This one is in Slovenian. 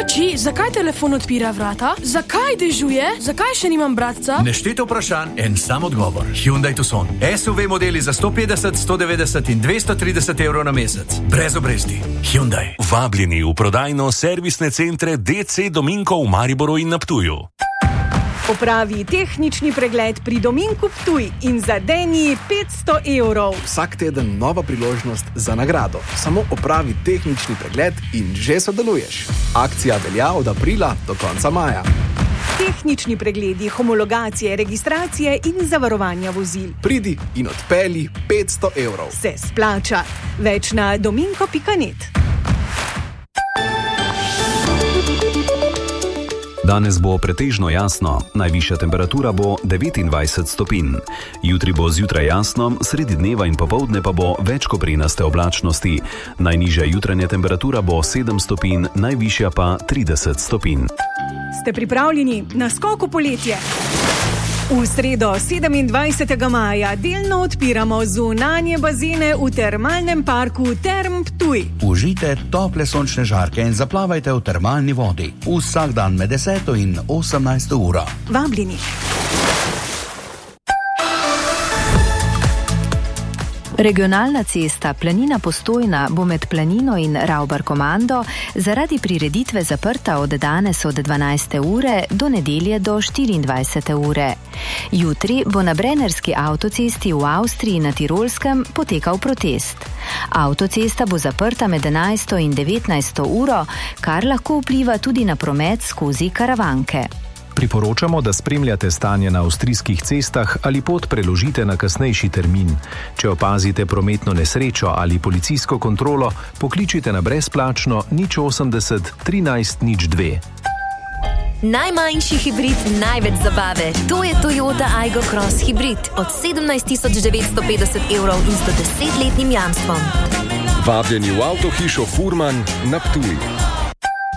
Oči, zakaj telefon odpira vrata? Zakaj dežuje? Zakaj še nimam bratca? Nešteto vprašanj, en sam odgovor. Hyundai Tucson. SUV modeli za 150, 190 in 230 evrov na mesec. Brez obresti. Hyundai. Vabljeni v prodajno servisne centre DC Dominko v Mariboru in na Ptuju. Opravi tehnični pregled pri Dominku Ptuj in zadeni 500 evrov. Vsak teden nova priložnost za nagrado. Samo opravi tehnični pregled in že sodeluješ. Akcija velja od aprila do konca maja. Tehnični pregledi, homologacije, registracije in zavarovanja vozil. Pridi in odpelji 500 evrov. Se splača. Več na dominko.net. Danes bo pretežno jasno, najvišja temperatura bo 29 stopinj. Jutri bo zjutraj jasno, sredi dneva in popoldne pa bo več koprenaste oblačnosti. Najnižja jutranja temperatura bo 7 stopinj, najvišja pa 30 stopinj. Ste pripravljeni na skok v poletje? V sredo 27. maja delno odpiramo zunanje bazene v termalnem parku Term Ptuj. Užijte tople sončne žarke in zaplavajte v termalni vodi. Vsak dan med 10 in 18 uro. Vabljeni. Regionalna cesta Planina-Postojna bo med Planino in Ravbar-Komando zaradi prireditve zaprta od danes od 12. ure do nedelje do 24. ure. Jutri bo na Brennerski avtocesti v Avstriji na Tirolskem potekal protest. Avtocesta bo zaprta med 11. in 19. uro, kar lahko vpliva tudi na promet skozi Karavanke. Priporočamo, da spremljate stanje na avstrijskih cestah ali pot preložite na kasnejši termin. Če opazite prometno nesrečo ali policijsko kontrolo, pokličite na brezplačno 080 13 02. Najmanjši hibrid, največ zabave. To je Toyota Aygo Cross hibrid od 17.950 evrov in 110-letnim jamstvom. Vabljeni v avtohišo Furman na Ptuj.